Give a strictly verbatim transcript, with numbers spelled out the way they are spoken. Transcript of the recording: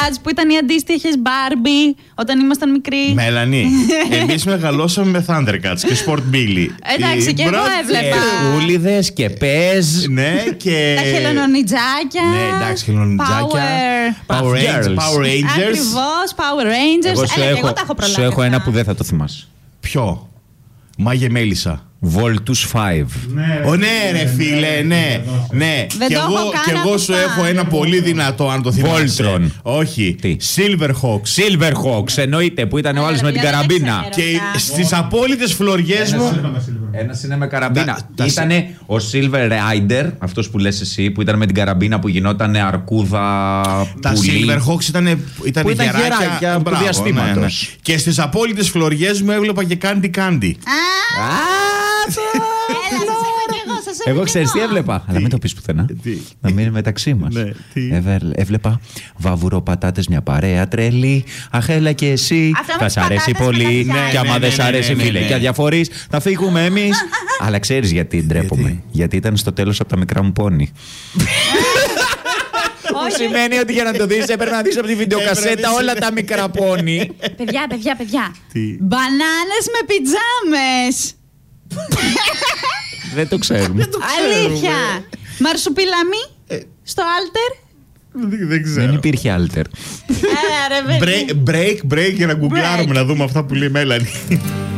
που ήταν οι αντίστοιχες Barbie όταν ήμασταν μικροί. Μέλανη, εμείς μεγαλώσαμε με Thundercats και Sport Billy. Εντάξει, και εγώ έβλεπα. Ούλιδες και πες. Ναι, και. Τα χελονονιτζάκια. Ναι, εντάξει, χελονονιτζάκια. Power. Power Rangers. Power Rangers. Ακριβώς, Power Rangers. Εγώ σου Έλα, έχω, εγώ τα έχω προλάβει. σου έχω ένα αυτά. που δεν θα το θυμάσαι. Ποιο? Μάγε Μέλισσα. Voltus πέντε. Ναι, Ω, ναι, ρε φίλε, ναι. ναι. Δεν Και το εγώ, έχω καν και εγώ σου ακουστά. έχω ένα πολύ δυνατό, αν το θυμάσαι. Voltron. Όχι. Τι? Silverhawks. Silverhawks, εννοείται, που ήταν ο άλλος με την παιδιά, δεν καραμπίνα. ξέρω. Και στις απόλυτες φλωριές μου. Ένας είναι με καραμπίνα. Τα- τα- Ήτανε ο Silver Rider, αυτός που λες εσύ, που ήταν με την καραμπίνα που γινόταν αρκούδα Τα πουλί. Silverhawks ήταν, ήταν, Που ήταν γεράκια, γεράκια του μπράβο, διαστήματος. ναι, ναι. Και στις απόλυτες φλωριές μου έβλεπα και Candy Candy. Έλα, σας έχω κι εγώ, σας έχω Εγώ κι ξέρεις τι εγώ. έβλεπα, αλλά μην το πεις πουθενά. Τι? Να μείνει μεταξύ μας. Ναι, τι? Έβε- Έβλεπα βαβουροπατάτες μια παρέα τρελή. Αχ, έλα και εσύ. Αυτό με Θα τις σ' αρέσει πατάτες πολύ. με τα Ναι, Και άμα ναι, δεν ναι, σ' ναι, αρέσει, ναι, φίλε, ναι. και αδιαφορείς, θα φύγουμε εμείς. Αλλά ξέρεις γιατί ντρέπομαι. Γιατί? Γιατί ήταν στο τέλος από τα μικρά μου πόνι. Όχι. Σημαίνει ότι για να το δεις έπρεπε να δεις από τη βιντεοκασέτα Έπρεπε, όλα ναι. τα μικρά πόνι. Παιδιά, παιδιά, παιδιά. Τι? Μπανάνες με πιτζάμες. Δεν το ξέρουμε. Αλήθεια. Μαρσουπιλαμί στο Alter. Δεν, δεν Δεν ξέρω. υπήρχε alter. Έλα ρε παιδί. Break, break, break για να γκουγκλάρουμε να δούμε αυτά που λέει η Μέλανη.